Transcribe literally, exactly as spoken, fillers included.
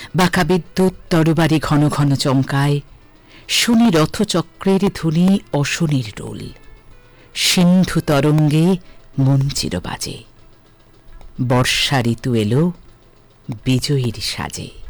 বাঁকা বিদ্যুৎ তরবারি ঘন ঘন চমকায়, শুনি রথচক্রের ধ্বনি অশনির রোল, সিন্ধু তরঙ্গে মঞ্চির বাজে, বর্ষা ঋতু এলো বিজয়ীর সাজে।